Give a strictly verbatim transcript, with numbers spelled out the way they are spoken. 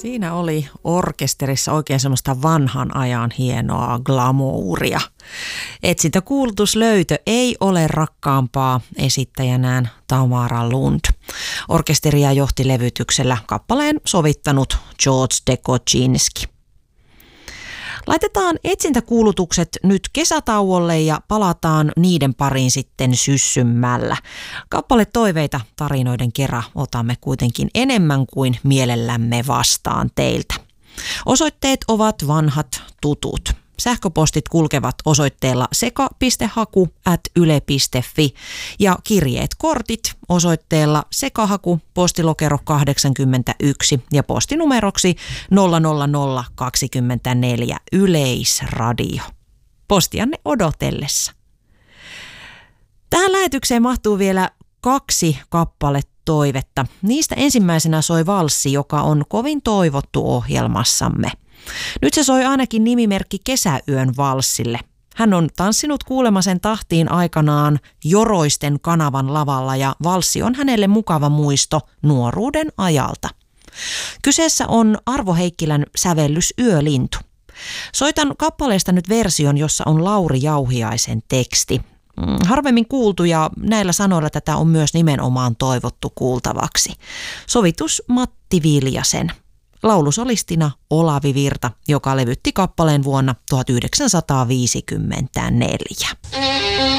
Siinä oli orkesterissa oikein semmoista vanhan ajan hienoa glamouria. Etsintäkuulutuslöytö Ei ole rakkaampaa esittäjänään Tamara Lund. Orkesteria johti levytyksellä kappaleen sovittanut George Dekocinski. Laitetaan etsintäkuulutukset nyt kesätauolle ja palataan niiden pariin sitten syssymmällä. Kappale toiveita tarinoiden kera otamme kuitenkin enemmän kuin mielellämme vastaan teiltä. Osoitteet ovat vanhat tutut. Sähköpostit kulkevat osoitteella seka piste haku ät yle piste fi ja kirjeet kortit osoitteella sekahaku postilokero kahdeksankymmentäyksi ja postinumeroksi nolla nolla nolla kaksikymmentäneljä Yleisradio. Postianne odotellessa. Tähän lähetykseen mahtuu vielä kaksi kappaletoivetta. Niistä ensimmäisenä soi valssi, joka on kovin toivottu ohjelmassamme. Nyt se soi ainakin nimimerkki Kesäyön valssille. Hän on tanssinut kuulemasen tahtiin aikanaan Joroisten kanavan lavalla ja valssi on hänelle mukava muisto nuoruuden ajalta. Kyseessä on Arvo Heikkilän sävellys Yölintu. Soitan kappaleesta nyt version, jossa on Lauri Jauhiaisen teksti. Harvemmin kuultu ja näillä sanoilla tätä on myös nimenomaan toivottu kuultavaksi. Sovitus Matti Viljasen. Laulusolistina Olavi Virta, joka levytti kappaleen vuonna tuhatyhdeksänsataaviisikymmentäneljä.